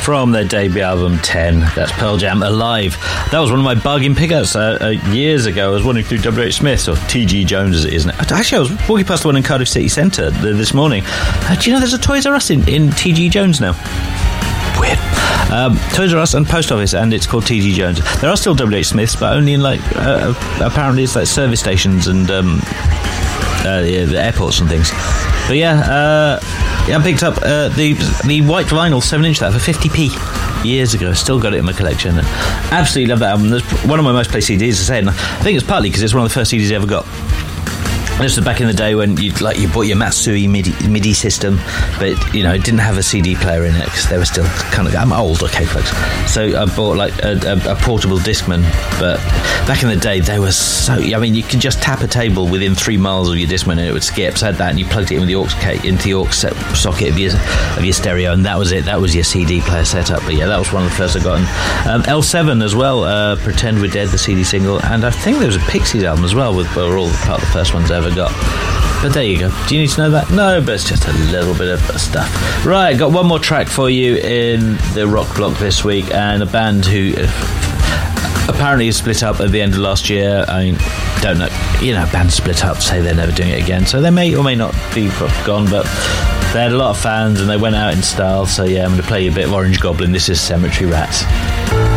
from their debut album 10. That's Pearl Jam, Alive. That was one of my bargain pickups years ago. I was wandering through W.H. Smith's, or T.G. Jones as it is now. Actually, I was walking past the one in Cardiff City Centre this morning. Do you know there's a Toys R Us in T.G. Jones now? Weird. Toys R Us and Post Office, and it's called T.G. Jones. There are still W.H. Smiths, but only in apparently it's like service stations and the airports and things. But I picked up the white vinyl 7-inch that for 50p years ago. Still got it in my collection. Absolutely love that album. That's one of my most played CDs, as I say, and I think it's partly because it's one of the first CDs I ever got. This was back in the day when you bought your Matsui MIDI system, but it didn't have a CD player in it because they were still kind of. I'm old, okay, folks. So I bought a portable Discman, but back in the day they were so. I mean, you could just tap a table within 3 miles of your Discman and it would skip. So I had that, and you plugged it in with the into the aux socket of your stereo, and that was it. That was your CD player setup. But yeah, that was one of the first I got. And L7 as well. Pretend We're Dead, the CD single, and I think there was a Pixies album as well, with were all part of the first ones I ever got. But there you go. Do you need to know that? No, but it's just a little bit of stuff. Right, got one more track for you in the rock block this week, and a band who apparently split up at the end of last year. I mean, don't know. Bands split up, say they're never doing it again, so they may or may not be gone, but they had a lot of fans and they went out in style. So yeah, I'm going to play you a bit of Orange Goblin. This is Cemetery Rats.